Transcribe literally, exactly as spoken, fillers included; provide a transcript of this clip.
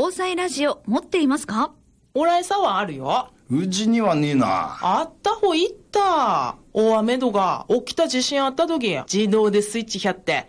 防災ラジオ持っていますか？ 俺さはあるよ。 うちにはねえな。 あった方いった。大雨とか起きた地震あった時、自動でスイッチひゃって、